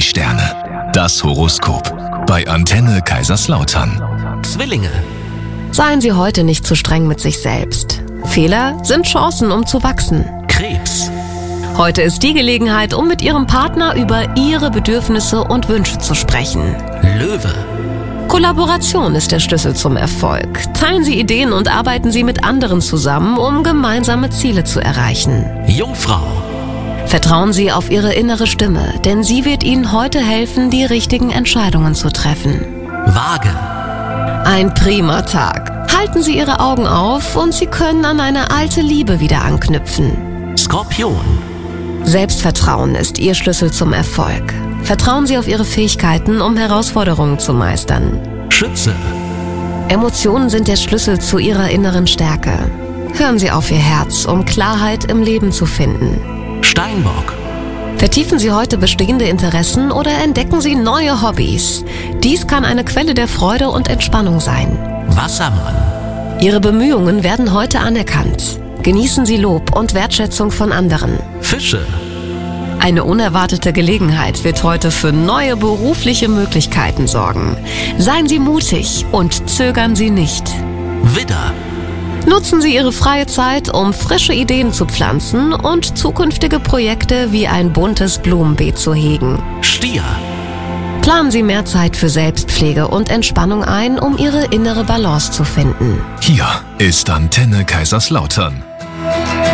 Sterne. Das Horoskop. Bei Antenne Kaiserslautern. Zwillinge. Seien Sie heute nicht zu streng mit sich selbst. Fehler sind Chancen, um zu wachsen. Krebs. Heute ist die Gelegenheit, um mit Ihrem Partner über Ihre Bedürfnisse und Wünsche zu sprechen. Löwe. Kollaboration ist der Schlüssel zum Erfolg. Teilen Sie Ideen und arbeiten Sie mit anderen zusammen, um gemeinsame Ziele zu erreichen. Jungfrau. Vertrauen Sie auf Ihre innere Stimme, denn sie wird Ihnen heute helfen, die richtigen Entscheidungen zu treffen. Waage. Ein prima Tag. Halten Sie Ihre Augen auf und Sie können an eine alte Liebe wieder anknüpfen. Skorpion. Selbstvertrauen ist Ihr Schlüssel zum Erfolg. Vertrauen Sie auf Ihre Fähigkeiten, um Herausforderungen zu meistern. Schütze. Emotionen sind der Schlüssel zu Ihrer inneren Stärke. Hören Sie auf Ihr Herz, um Klarheit im Leben zu finden. Steinbock. Vertiefen Sie heute bestehende Interessen oder entdecken Sie neue Hobbys. Dies kann eine Quelle der Freude und Entspannung sein. Wassermann. Ihre Bemühungen werden heute anerkannt. Genießen Sie Lob und Wertschätzung von anderen. Fische. Eine unerwartete Gelegenheit wird heute für neue berufliche Möglichkeiten sorgen. Seien Sie mutig und zögern Sie nicht. Widder. Nutzen Sie Ihre freie Zeit, um frische Ideen zu pflanzen und zukünftige Projekte wie ein buntes Blumenbeet zu hegen. Stier. Planen Sie mehr Zeit für Selbstpflege und Entspannung ein, um Ihre innere Balance zu finden. Hier ist Antenne Kaiserslautern.